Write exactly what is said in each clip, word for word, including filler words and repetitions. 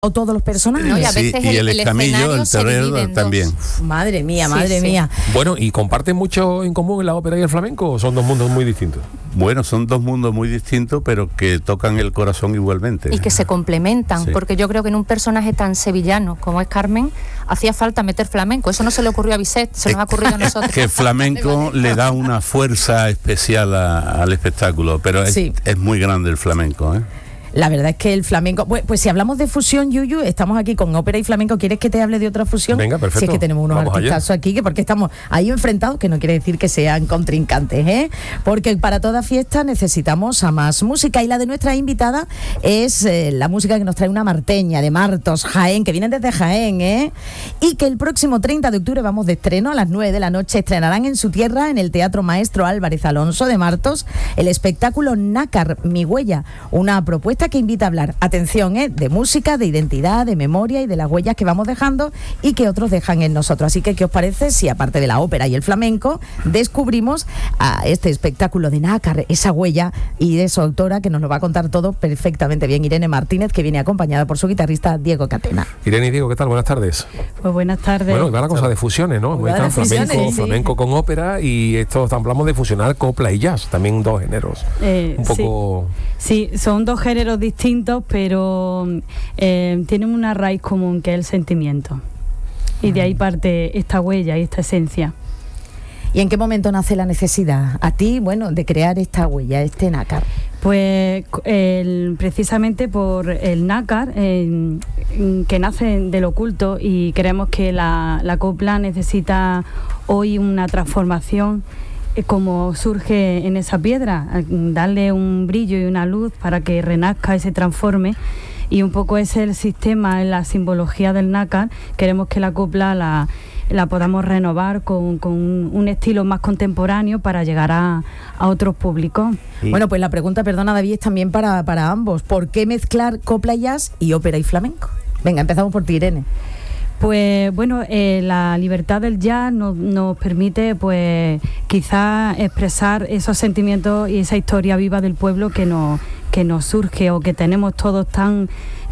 o todos los personajes. No, y a veces sí, y el, el, el escamillo, el torero también. Uf, madre mía, Sí, madre sí. mía. Bueno, ¿y comparten mucho en común la ópera y el flamenco o son dos mundos muy distintos? Bueno, son dos mundos muy distintos, pero que tocan el corazón igualmente. Y que se complementan, Sí. porque yo creo que en un personaje tan sevillano como es Carmen, hacía falta meter flamenco. Eso no se le ocurrió a Bizet, se nos ha ocurrido a nosotros. Que el flamenco le da una fuerza especial a- al espectáculo, pero es, Sí. es muy grande el flamenco, ¿eh? La verdad es que el flamenco... Pues, pues si hablamos de fusión, Yuyu, estamos aquí con ópera y flamenco. ¿Quieres que te hable de otra fusión? Venga, perfecto. Si es que tenemos unos Vamos allá. artistazos aquí, que porque estamos ahí enfrentados, que no quiere decir que sean contrincantes, ¿eh? Porque para toda fiesta necesitamos a más música. Y la de nuestra invitada es eh, la música que nos trae una marteña de Martos, Jaén, que vienen desde Jaén, ¿eh? Y que el próximo treinta de octubre vamos de estreno a las nueve de la noche. Estrenarán en su tierra, en el Teatro Maestro Álvarez Alonso de Martos, el espectáculo Nácar, mi huella. Una propuesta que invita a hablar, atención, ¿eh? de música, de identidad, de memoria y de las huellas que vamos dejando y que otros dejan en nosotros. Así que, ¿qué os parece si aparte de la ópera y el flamenco descubrimos a este espectáculo de Nácar, esa huella, y de su autora, que nos lo va a contar todo perfectamente bien, Irene Martínez, que viene acompañada por su guitarrista Diego Catena? Irene y Diego, ¿qué tal? Buenas tardes. Pues buenas tardes. Bueno, y va la cosa de fusiones, ¿no? Va la Están flamenco, fusiones, sí. flamenco con ópera y esto hablamos de fusionar copla y jazz, también dos géneros. Eh, Un poco... Sí, son dos géneros distintos, pero eh, tienen una raíz común, que es el sentimiento. Y de ahí parte esta huella y esta esencia. ¿Y en qué momento nace la necesidad a ti, bueno, de crear esta huella, este nácar? Pues el- precisamente por el nácar, eh, que nace del oculto, y creemos que la, la copla necesita hoy una transformación, eh, como surge en esa piedra, eh, darle un brillo y una luz para que renazca y se transforme. Y un poco ese es el sistema, la simbología del nácar. Queremos que la copla la, la podamos renovar con, con un estilo más contemporáneo para llegar a, a otros públicos. Sí. Bueno, pues la pregunta, perdona David, es también para, para ambos. ¿Por qué mezclar copla y jazz y ópera y flamenco? Venga, empezamos por ti, Irene. Pues bueno, eh, la libertad del jazz nos, nos permite, pues, quizás expresar esos sentimientos y esa historia viva del pueblo que nos, que nos surge o que tenemos todos tan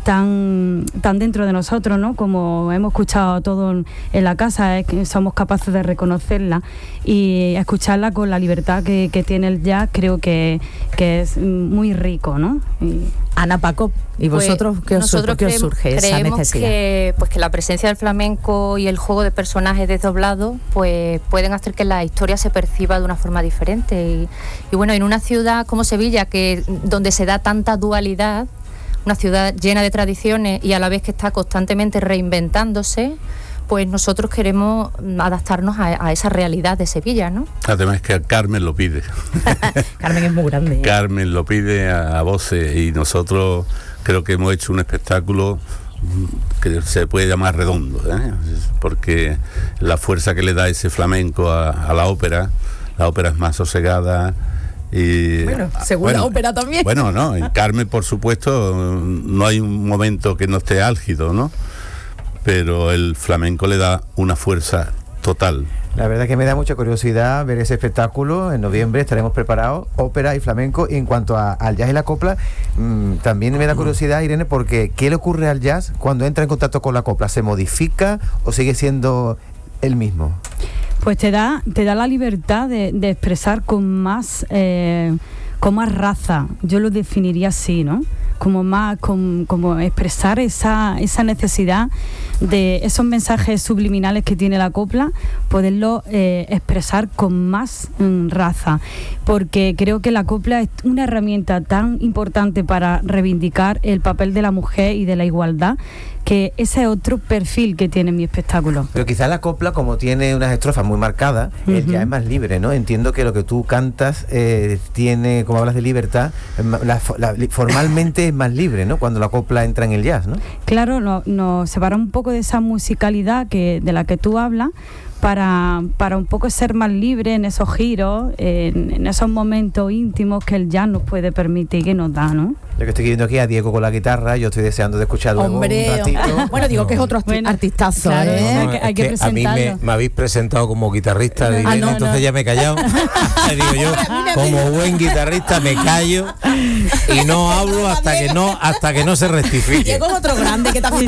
tan tan dentro de nosotros, ¿no? Como hemos escuchado todo en, en la casa, es que somos capaces de reconocerla y escucharla con la libertad que, que tiene el jazz. Creo que, que es muy rico, ¿no? Y, Ana, Paco, ¿y vosotros Pues qué os, nosotros qué os creemos- surge esa creemos necesidad? Que, pues que la presencia del flamenco y el juego de personajes desdoblados pues pueden hacer que la historia se perciba de una forma diferente. Y, y bueno, en una ciudad como Sevilla, que donde se da tanta dualidad, una ciudad llena de tradiciones y a la vez que está constantemente reinventándose, pues nosotros queremos adaptarnos a, a esa realidad de Sevilla, ¿no? Además que Carmen lo pide. Carmen es muy grande, ¿eh? Carmen lo pide a, a voces y nosotros creo que hemos hecho un espectáculo que se puede llamar redondo, ¿eh? Porque la fuerza que le da ese flamenco a, a la ópera, la ópera es más sosegada. Y, Bueno, según la ópera también. Bueno, no, en Carmen, por supuesto, no hay un momento que no esté álgido, ¿no? Pero el flamenco le da una fuerza total. La verdad que me da mucha curiosidad ver ese espectáculo. En noviembre estaremos preparados, ópera y flamenco. Y en cuanto a, al jazz y la copla, mmm, también me da curiosidad, Irene, porque ¿qué le ocurre al jazz cuando entra en contacto con la copla? ¿Se modifica o sigue siendo el mismo? Pues te da, te da la libertad de, de expresar con más, eh, con más raza. Yo lo definiría así, ¿no? Como más, con, como expresar esa, esa necesidad de esos mensajes subliminales que tiene la copla, poderlo eh, expresar con más mm, raza. Porque creo que la copla es una herramienta tan importante para reivindicar el papel de la mujer y de la igualdad, que ese es otro perfil que tiene mi espectáculo. Pero quizás la copla, como tiene unas estrofas muy marcadas, uh-huh. eh, ya es más libre, ¿no? Entiendo que lo que tú cantas eh, tiene, como hablas de libertad, la, la, formalmente es más libre, ¿no? Cuando la copla entra en el jazz, ¿no? Claro, nos no separa un poco de esa musicalidad que de la que tú hablas, para, para un poco ser más libre en esos giros, en, en esos momentos íntimos que el jazz nos puede permitir, que nos da, ¿no? Yo que estoy viendo aquí a Diego con la guitarra, yo estoy deseando de escuchar luego Hombre, un ratito. bueno, digo que es otro arti- Bueno, artistazo, claro, ¿eh? hay que- hay que a mí me, presentarlo. me habéis presentado como guitarrista, de Ah, Irene, no, entonces no. ya me he callado. Digo yo, como buen guitarrista me callo y no hablo hasta que no hasta que no se rectifique. Diego es otro grande que también